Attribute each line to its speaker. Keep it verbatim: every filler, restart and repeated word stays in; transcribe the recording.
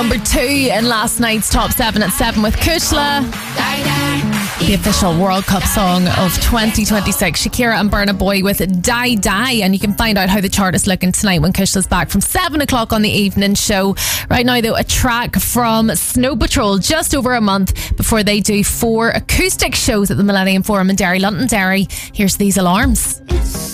Speaker 1: Number two in last night's top seven at seven with Kushla. The official World Cup song of twenty twenty-six. Shakira and Burna Boy with Die Die. And you can find out how the chart is looking tonight when Kushla's back from seven o'clock on the evening show. Right now, though, a track from Snow Patrol just over a month before they do four acoustic shows at the Millennium Forum in Derry, Londonderry. Here's These Alarms.